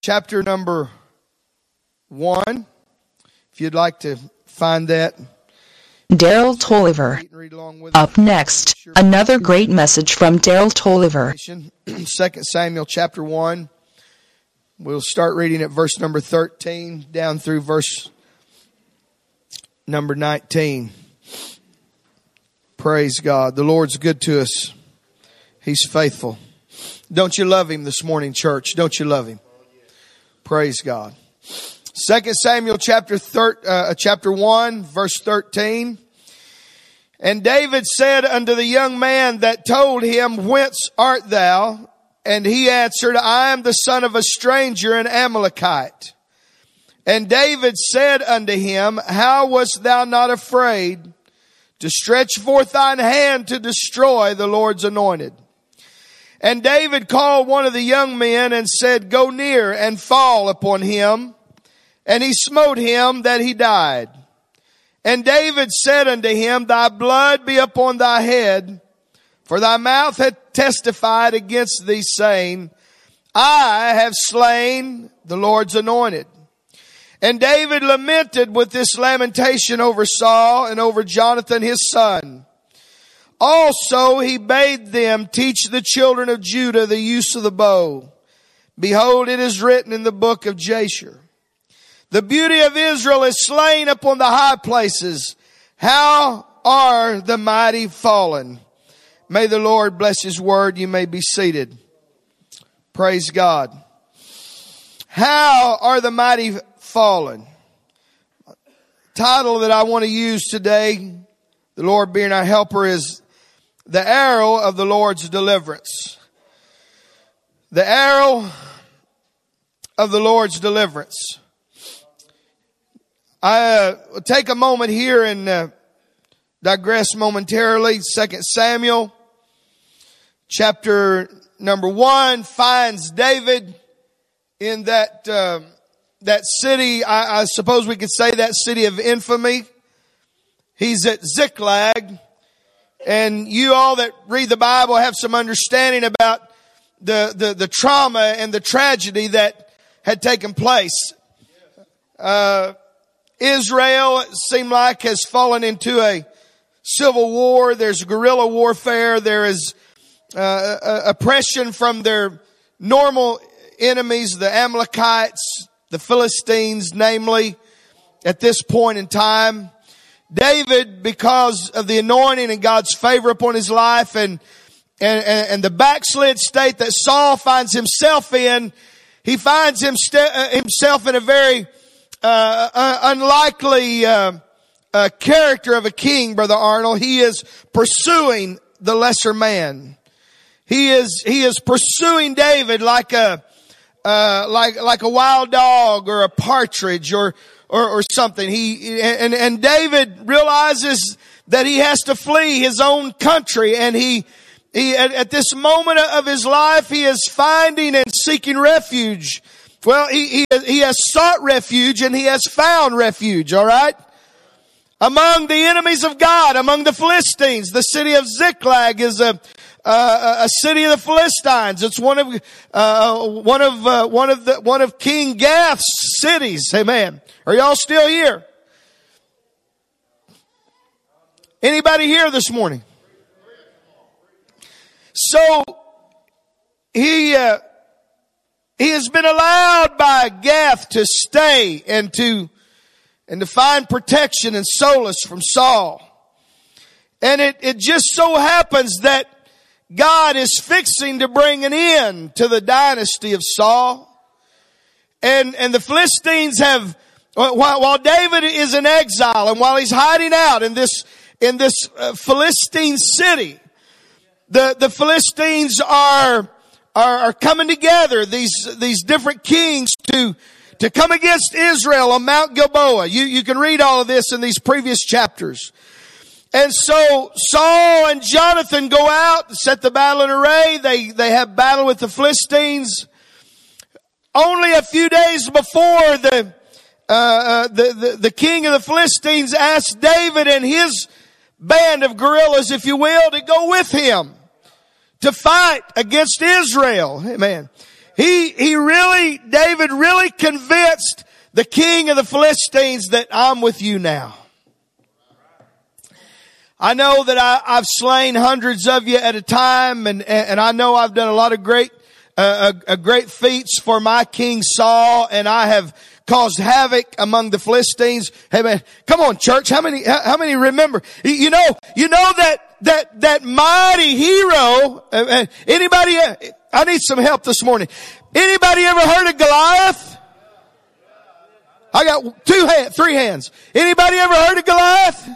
chapter number 1. If you'd like to find that. Daryl Tolliver. Up next, another great message from Daryl Tolliver. 2 Samuel chapter 1. We'll start reading at verse number 13 down through verse number 19. Praise God. The Lord's good to us. He's faithful. Don't you love Him this morning, church? Don't you love Him? Praise God. 2 Samuel chapter 1, verse 13. And David said unto the young man that told him, Whence art thou? And he answered, I am the son of a stranger, an Amalekite. And David said unto him, How wast thou not afraid to stretch forth thine hand to destroy the Lord's anointed? And David called one of the young men and said, Go near and fall upon him. And he smote him that he died. And David said unto him, Thy blood be upon thy head, for thy mouth hath testified against thee, saying, I have slain the Lord's anointed. And David lamented with this lamentation over Saul and over Jonathan his son. Also he bade them teach the children of Judah the use of the bow. Behold, it is written in the book of Jasher. The beauty of Israel is slain upon the high places. How are the mighty fallen? May the Lord bless His word. You may be seated. Praise God. How are the mighty fallen? Title that I want to use today, the Lord being our helper, is The Arrow of the Lord's Deliverance. The arrow of the Lord's deliverance. I will take a moment here and digress momentarily. 2 Samuel chapter number 1 finds David in that city. I suppose we could say that city of infamy. He's at Ziklag. And you all that read the Bible have some understanding about the trauma and the tragedy that had taken place. Israel, it seemed like, has fallen into a civil war. There's guerrilla warfare. There is oppression from their normal enemies, the Amalekites, the Philistines, namely, at this point in time. David, because of the anointing and God's favor upon his life and the backslid state that Saul finds himself in, he finds himself in a very unlikely character of a king, Brother Arnold. He is pursuing the lesser man. He is pursuing David like a wild dog or a partridge or something. And David realizes that he has to flee his own country, and he at this moment of his life, he is finding and seeking refuge. Well, he has sought refuge and he has found refuge, all right? Among the enemies of God, among the Philistines. The city of Ziklag is a city of the Philistines. It's one of King Gath's cities. Amen. Are y'all still here? Anybody here this morning? So he has been allowed by Gath to stay and to find protection and solace from Saul. And it just so happens that God is fixing to bring an end to the dynasty of Saul. And the Philistines have, while David is in exile and while he's hiding out in this Philistine city, the Philistines are coming together, these different kings to come against Israel on Mount Gilboa. You can read all of this in these previous chapters. And so Saul and Jonathan go out and set the battle in array. They have battle with the Philistines. Only a few days before the king of the Philistines asked David and his band of guerrillas, if you will, to go with him to fight against Israel. Amen. David really convinced the king of the Philistines that I'm with you now. I know that I've slain hundreds of you at a time, and I know I've done a lot of great feats for my King Saul, and I have caused havoc among the Philistines. Hey man, come on church, how many remember? You know that mighty hero, anybody, I need some help this morning. Anybody ever heard of Goliath? I got 3 hands. Anybody ever heard of Goliath?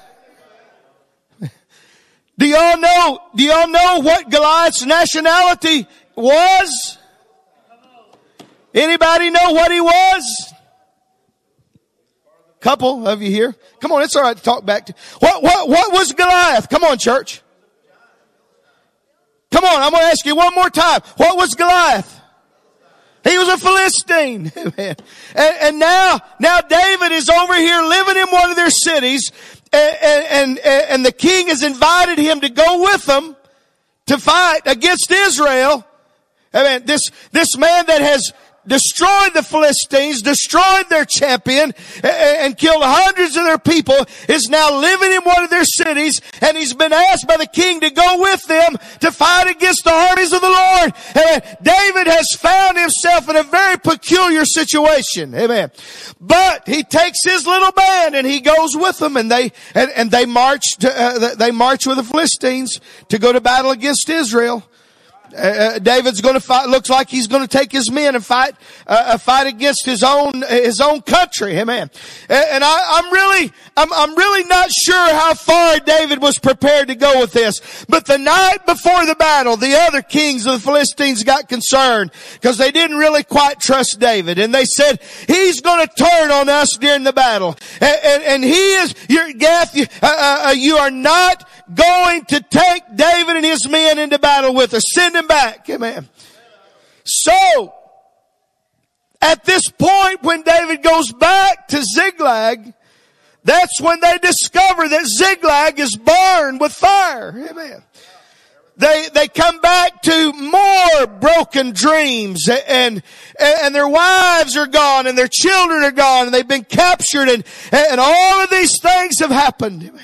Do y'all know what Goliath's nationality was? Anybody know what he was? Couple of you here. Come on, it's all right to talk back to. What was Goliath? Come on, church. Come on, I'm going to ask you one more time. What was Goliath? He was a Philistine. And now David is over here living in one of their cities, and the king has invited him to go with them to fight against Israel. Amen. This man that has destroyed the Philistines, destroyed their champion, and killed hundreds of their people, is now living in one of their cities, and he's been asked by the king to go with them to fight against the armies of the Lord. Amen. David has found himself in a very peculiar situation. Amen. But he takes his little band and he goes with them, and they march with the Philistines to go to battle against Israel. David's going to fight. Looks like he's going to take his men and fight against his own country. Amen. And I'm really not sure how far David was prepared to go with this. But the night before the battle, the other kings of the Philistines got concerned because they didn't really quite trust David, and they said he's going to turn on us during the battle. And he is, Gath, you are not going to take David and his men into battle with us. Send him back. Amen. So, at this point when David goes back to Ziklag, that's when they discover that Ziklag is burned with fire. Amen. They come back to more broken dreams, and their wives are gone, and their children are gone, and they've been captured, and all of these things have happened. Amen.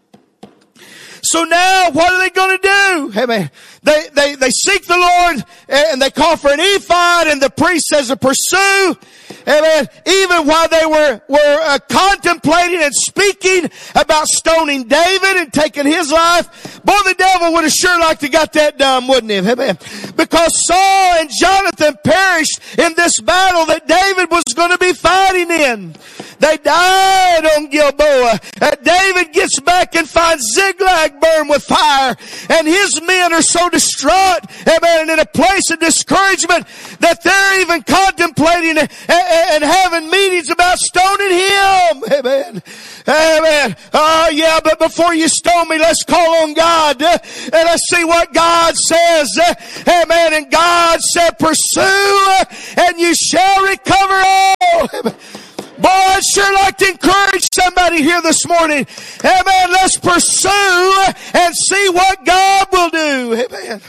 So now, what are they going to do? Hey man, they seek the Lord, and they call for an ephod, and the priest says to pursue. Amen. Even while they were contemplating and speaking about stoning David and taking his life, boy, the devil would have sure liked to got that done, wouldn't he? Amen. Because Saul and Jonathan perished in this battle that David was going to be fighting in. They died on Gilboa. David gets back and finds Ziklag burned with fire, and his men are so distraught, amen, and in a place of discouragement that they're even contemplating and having meetings about stoning him. Amen. Amen. Oh yeah, but before you stone me, let's call on God, and let's see what God says. Amen. And God said, pursue, and you shall recover all. Amen. Boy, I'd sure like to encourage somebody here this morning. Amen. Let's pursue and see what God will do. Amen.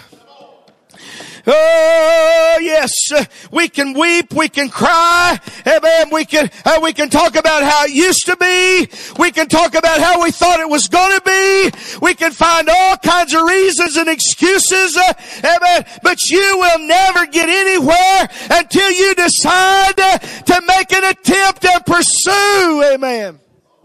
Oh, yes. We can weep. We can cry. Amen. We can talk about how it used to be. We can talk about how we thought it was going to be. We can find all kinds of reasons and excuses. Amen. But you will never get anywhere until you decide to make an attempt and pursue. Amen.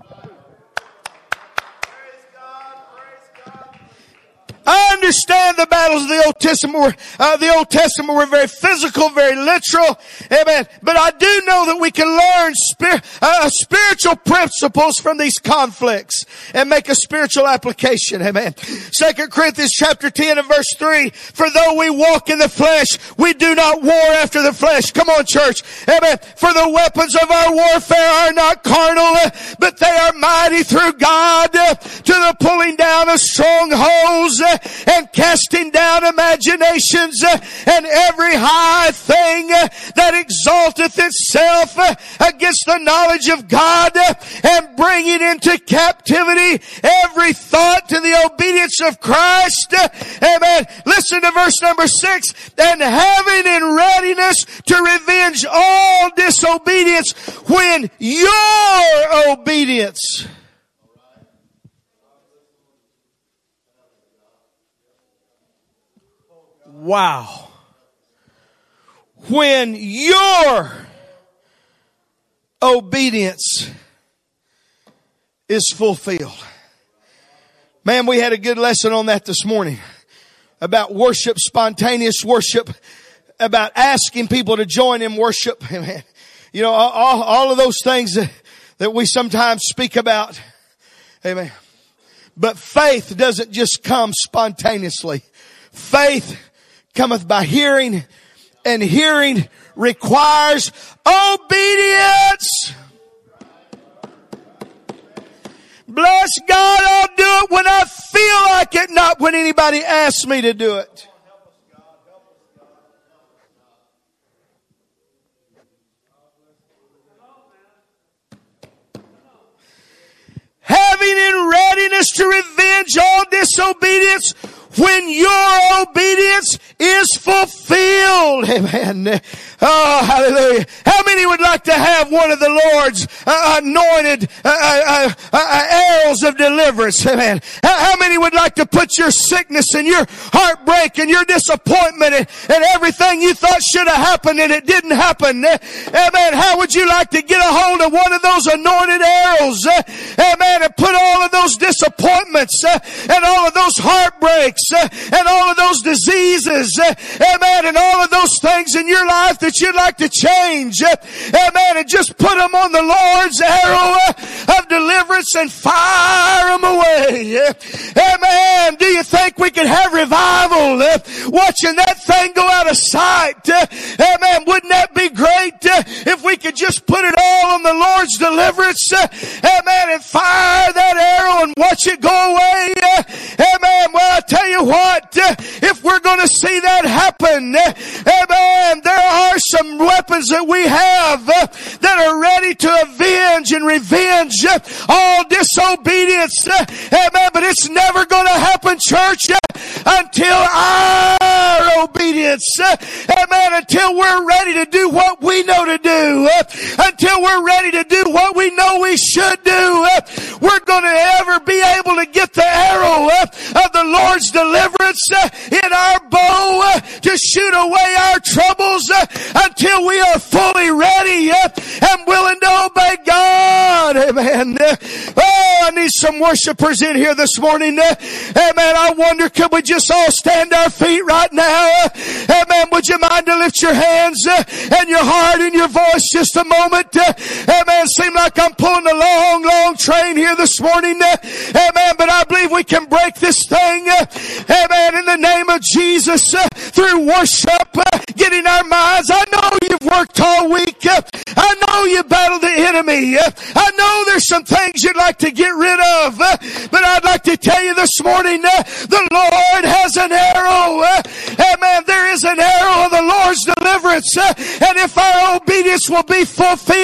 I understand the battles of the Old Testament were very physical, very literal. Amen. But I do know that we can learn spiritual principles from these conflicts and make a spiritual application. Amen. 2 Corinthians chapter 10 and verse 3. For though we walk in the flesh, we do not war after the flesh. Come on, church. Amen. For the weapons of our warfare are not carnal, but they are mighty through God to the pulling down of strongholds. and casting down imaginations and every high thing that exalteth itself against the knowledge of God, and bringing into captivity every thought to the obedience of Christ. Amen. Listen to verse number 6. And having in readiness to revenge all disobedience when your obedience. Wow. When your obedience is fulfilled. Man, we had a good lesson on that this morning. About worship, spontaneous worship. About asking people to join in worship. Amen. You know, all of those things that we sometimes speak about. Amen. But faith doesn't just come spontaneously. Faith cometh by hearing, and hearing requires obedience. Bless God, I'll do it when I feel like it, not when anybody asks me to do it. Having in readiness to revenge all disobedience when your obedience is fulfilled. Amen. Oh, hallelujah. How many would like to have one of the Lord's anointed arrows of deliverance? Amen. How many would like to put your sickness and your heartbreak and your disappointment and everything you thought should have happened and it didn't happen? Amen. How would you like to get a hold of one of those anointed arrows? Amen. And put all of those disappointments and all of those heartbreaks and all of those diseases, amen, and all of those things in your life that you'd like to change, amen, and just put them on the Lord's arrow of deliverance and fire them away, amen. Do you think we could have revival watching that thing go out of sight? Amen. Wouldn't that be great if we could just put it all on the Lord's deliverance, amen, and fire that arrow and watch it go away, amen. Well, I tell you what, if we're going to see that happen, amen, there are some weapons that we have that are ready to avenge and revenge all disobedience, amen, but it's never going to happen, church, until our obedience, amen, until we're ready to do what we know to do, until we're ready to do what we know we should do, we're going to ever be able to get the arrow of the Lord's deliverance in our bow to shoot away our troubles until we are fully ready and willing to obey God. Amen. Oh, I need some worshipers in here this morning. Amen. I wonder, could we just all stand our feet right now? Amen. Would you mind to lift your hands and your heart and your voice just a moment? Amen. Seem like I'm pulling a long train here this morning. Amen. But I believe we can break this thing. Amen. In the name of Jesus, through worship, getting our minds. I know you've worked all week. I know you battled the enemy. I know there's some things you'd like to get rid of. But I'd like to tell you this morning, the Lord has an arrow. Amen. There is an arrow of the Lord's deliverance. And if our obedience will be fulfilled,